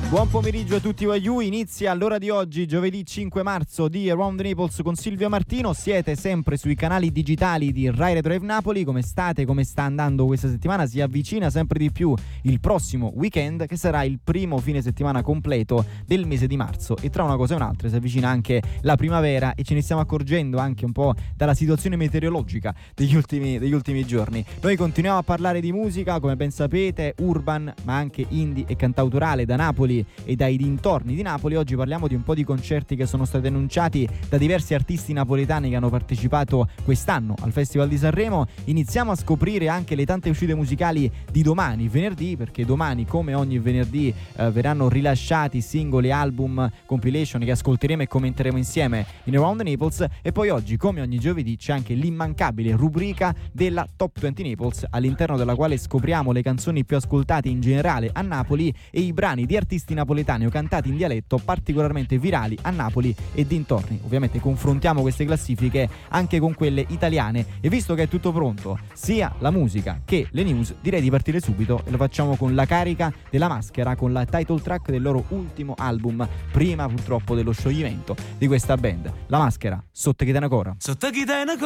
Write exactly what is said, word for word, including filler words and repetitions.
Buon pomeriggio a tutti voi, inizia l'ora di oggi, giovedì cinque marzo, di Around the Naples con Silvio Martino. Siete sempre sui canali digitali di Rai Retro Live Napoli. Come state? Come sta andando questa settimana? Si avvicina sempre di più il prossimo weekend, che sarà il primo fine settimana completo del mese di marzo, e tra una cosa e un'altra si avvicina anche la primavera e ce ne stiamo accorgendo anche un po' dalla situazione meteorologica degli ultimi, degli ultimi giorni. Noi continuiamo a parlare di musica, come ben sapete, urban ma anche indie e cantautorale da Napoli e dai dintorni di Napoli. Oggi parliamo di un po' di concerti che sono stati annunciati da diversi artisti napoletani che hanno partecipato quest'anno al Festival di Sanremo. Iniziamo a scoprire anche le tante uscite musicali di domani, venerdì, perché domani, come ogni venerdì, eh, verranno rilasciati singoli, album, compilation che ascolteremo e commenteremo insieme in Around the Naples. E poi oggi, come ogni giovedì, c'è anche l'immancabile rubrica della Top venti Naples, all'interno della quale scopriamo le canzoni più ascoltate in generale a Napoli e i brani di artisti napoletani o cantati in dialetto particolarmente virali a Napoli e dintorni. Ovviamente confrontiamo queste classifiche anche con quelle italiane, e visto che è tutto pronto, sia la musica che le news, direi di partire subito, e lo facciamo con la carica della Maschera, con la title track del loro ultimo album, prima purtroppo dello scioglimento di questa band. La Maschera, Sotto chi te ne cora. Sotto chi te ne